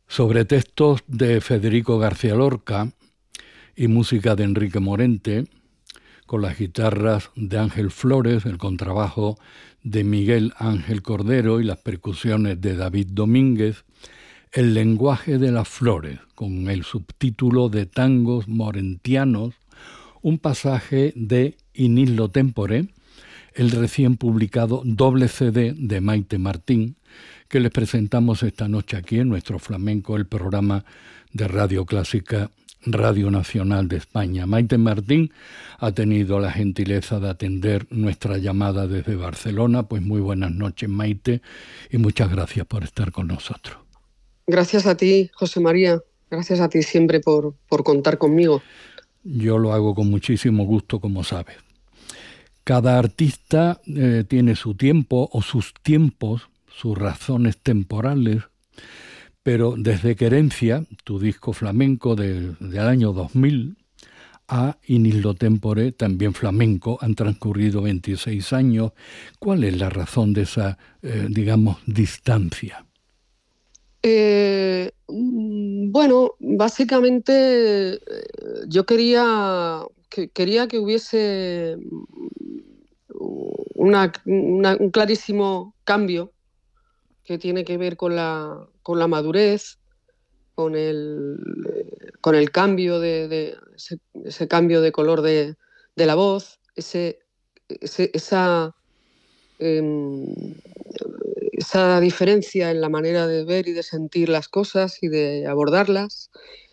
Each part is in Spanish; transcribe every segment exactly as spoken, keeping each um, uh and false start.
sobre textos de Federico García Lorca y música de Enrique Morente, con las guitarras de Ángel Flores, el contrabajo de Miguel Ángel Cordero y las percusiones de David Domínguez, El lenguaje de las flores, con el subtítulo de Tangos Morentianos, un pasaje de In illo tempore, el recién publicado doble C D de Maite Martín, que les presentamos esta noche aquí en nuestro Flamenco, el programa de Radio Clásica, Radio Nacional de España. Maite Martín ha tenido la gentileza de atender nuestra llamada desde Barcelona. Pues muy buenas noches, Maite, y muchas gracias por estar con nosotros. Gracias a ti, José María. Gracias a ti siempre por, por contar conmigo. Yo lo hago con muchísimo gusto, como sabes. Cada artista eh, tiene su tiempo o sus tiempos, sus razones temporales, pero desde Querencia, tu disco flamenco de, del año dos mil, a In illo tempore, también flamenco, han transcurrido veintiséis años. ¿Cuál es la razón de esa, eh, digamos, distancia? Eh, bueno, básicamente yo quería que, quería que hubiese una, una, un clarísimo cambio que tiene que ver con la, con la madurez, con el, con el cambio de, de ese, ese cambio de color de, de la voz, ese, ese, esa, eh, esa diferencia en la manera de ver y de sentir las cosas y de abordarlas.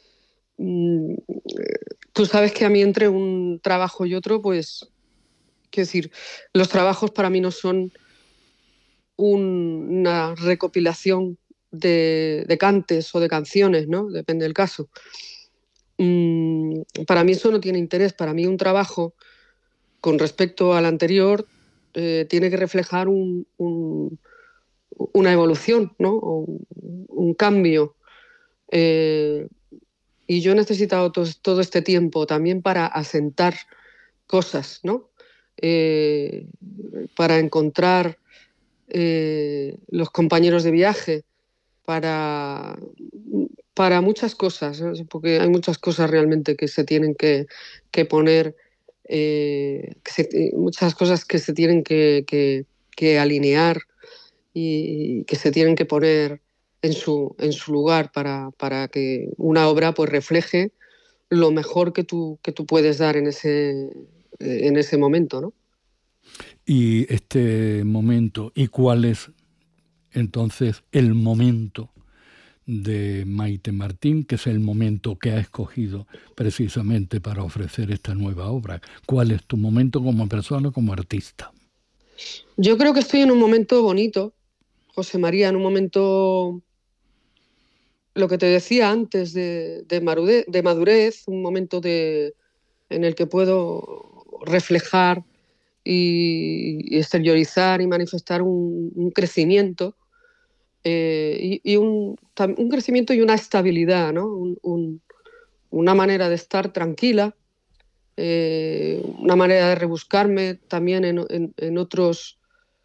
Tú sabes que a mí entre un trabajo y otro, pues, quiero decir, los trabajos para mí no son un, una recopilación de, de cantes o de canciones, ¿no? Depende del caso. Mm, para mí eso no tiene interés. Para mí un trabajo, con respecto al anterior, eh, tiene que reflejar un, un, una evolución, ¿no? O un, un cambio. Eh, y yo he necesitado todo, todo este tiempo también para asentar cosas, ¿no? Eh, para encontrar eh, los compañeros de viaje, para, para muchas cosas, ¿no? Porque hay muchas cosas realmente que se tienen que, que poner, eh, que se, muchas cosas que se tienen que, que, que alinear y que se tienen que poner en su, en su lugar para, para que una obra pues refleje lo mejor que tú, que tú puedes dar en ese, en ese momento, ¿no? Y este momento, ¿y cuál es entonces el momento de Maite Martín, que es el momento que ha escogido precisamente para ofrecer esta nueva obra? ¿Cuál es tu momento como persona, como artista? Yo creo que estoy en un momento bonito, José María, en un momento, lo que te decía antes, de, de, madurez, de madurez, un momento de, en el que puedo reflejar y, y exteriorizar y manifestar un, un crecimiento, eh, y, y un, un crecimiento y una estabilidad, ¿no? Un, un, una manera de estar tranquila, eh, una manera de rebuscarme también en, en, en otros...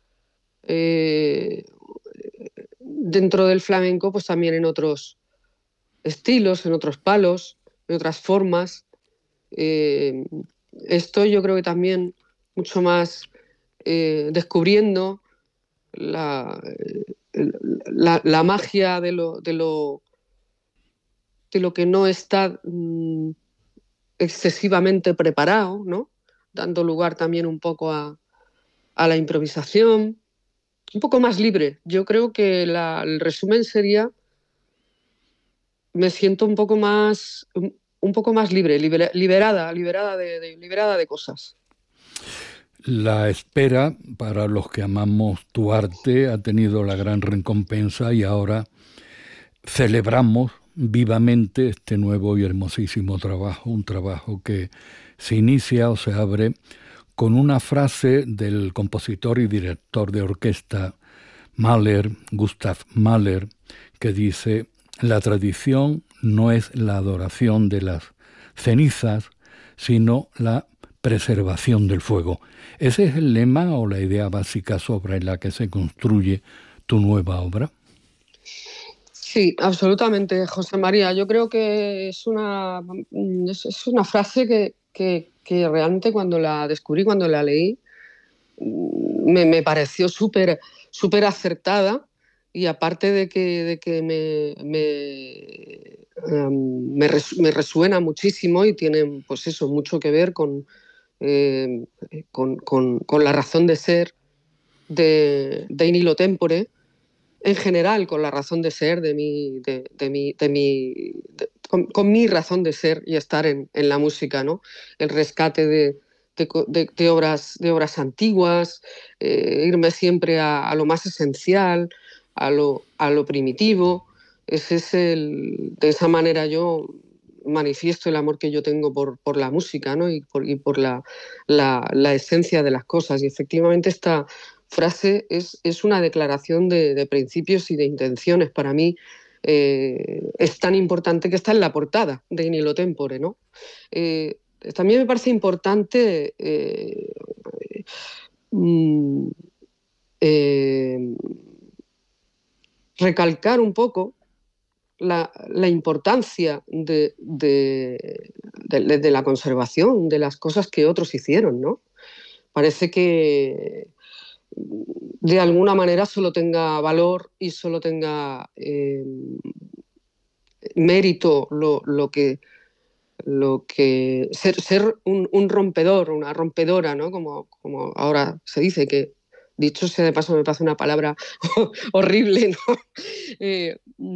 Eh, dentro del flamenco, pues también en otros estilos, en otros palos, en otras formas. Eh, estoy yo creo que también mucho más eh, descubriendo la, la, la magia de lo, de, lo, de lo que no está mmm, excesivamente preparado, ¿no? Dando lugar también un poco a, a la improvisación, un poco más libre. Yo creo que la, el resumen sería: me siento un poco más, un, un poco más libre, libera, liberada, liberada de, de, liberada de cosas. La espera, para los que amamos tu arte, ha tenido la gran recompensa y ahora celebramos vivamente este nuevo y hermosísimo trabajo, un trabajo que se inicia o se abre con una frase del compositor y director de orquesta Mahler, Gustav Mahler, que dice: la tradición no es la adoración de las cenizas, sino la preservación del fuego. ¿Ese es el lema o la idea básica sobre la que se construye tu nueva obra? Sí, absolutamente, José María. Yo creo que es una, es, es una frase que, que, que realmente cuando la descubrí, cuando la leí, me, me pareció súper súper acertada, y aparte de que, de que me, me, um, me, res, me, resuena muchísimo y tiene pues eso, mucho que ver con, eh, con, con, con la razón de ser de, de In Illo Tempore, en general con la razón de ser de mi, de, de mi, de mi de, con, con mi razón de ser y estar en, en la música, ¿no? El rescate de, de, de, de obras, de obras antiguas, eh, irme siempre a, a lo más esencial, a lo, a lo primitivo. Ese es el, de esa manera yo manifiesto el amor que yo tengo por, por la música, ¿no? Y por, y por la, la, la esencia de las cosas. Y efectivamente esta frase es, es una declaración de, de principios y de intenciones. Para mí eh, es tan importante que está en la portada de In Illo Tempore, ¿no? Eh, también me parece importante eh, mm, eh, recalcar un poco la, la importancia de, de, de, de la conservación de las cosas que otros hicieron, ¿no? Parece que de alguna manera solo tenga valor y solo tenga eh, mérito lo, lo, que, lo que ser, ser un, un rompedor, una rompedora, ¿no? Como, como ahora se dice, que dicho sea de paso me parece una palabra horrible, ¿no? Eh,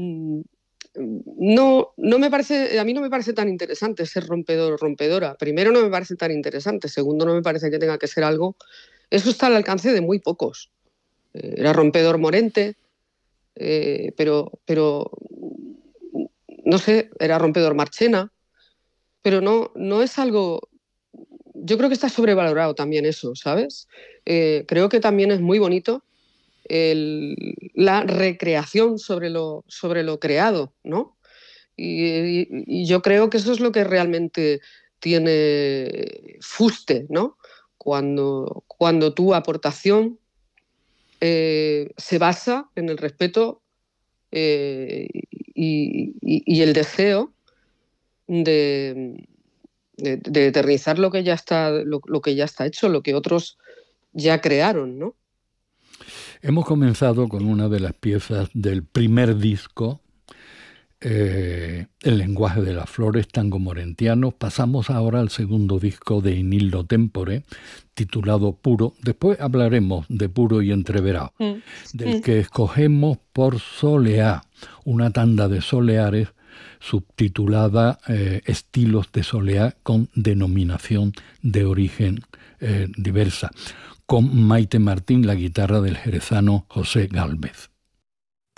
no, no me parece, a mí no me parece tan interesante ser rompedor o rompedora. Primero, no me parece tan interesante. Segundo, no me parece que tenga que ser algo. Eso está al alcance de muy pocos. Eh, era rompedor Morente, eh, pero, pero no sé, era rompedor Marchena, pero no, no es algo. Yo creo que está sobrevalorado también eso, ¿sabes? Eh, creo que también es muy bonito el, la recreación sobre lo, sobre lo creado, ¿no? Y, y, y yo creo que eso es lo que realmente tiene fuste, ¿no? Cuando, cuando tu aportación eh, se basa en el respeto eh, y, y, y el deseo de, de, de eternizar lo que ya está, lo, lo que ya está hecho, lo que otros ya crearon, ¿no? Hemos comenzado con una de las piezas del primer disco, eh, El lenguaje de las flores, tango morentiano. Pasamos ahora al segundo disco de In Illo Tempore, titulado Puro. Después hablaremos de Puro y Entreverado, mm. del mm. que escogemos por soleá, una tanda de soleares subtitulada eh, Estilos de soleá con denominación de origen eh, diversa, con Maite Martín, la guitarra del jerezano José Gálvez.